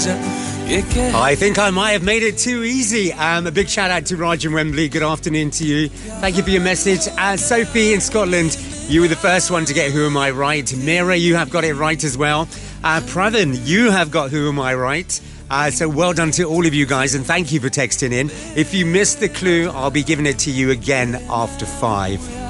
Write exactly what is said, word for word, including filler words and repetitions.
I think I might have made it too easy. Um, a big shout out to Raj in Wembley. Good afternoon to you. Thank you for your message. Uh, Sophie in Scotland, you were the first one to get Who Am I Right. Mira, you have got it right as well. Uh, Pravin, you have got Who Am I Right. Uh, so well done to all of you guys, and thank you for texting in. If you missed the clue, I'll be giving it to you again after five.